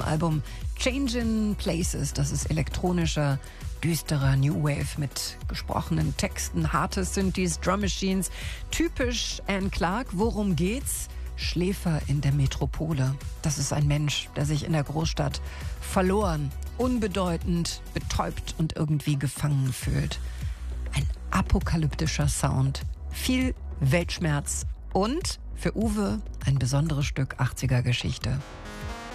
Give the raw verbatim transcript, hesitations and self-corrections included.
dem Album Changing Places. Das ist elektronischer, düsterer New Wave mit gesprochenen Texten, harte Synthes, Drum Machines. Typisch Anne Clark. Worum geht's? Schläfer in der Metropole. Das ist ein Mensch, der sich in der Großstadt verloren, unbedeutend, betäubt und irgendwie gefangen fühlt. Ein apokalyptischer Sound, viel Weltschmerz und für Uwe ein besonderes Stück achtziger Geschichte.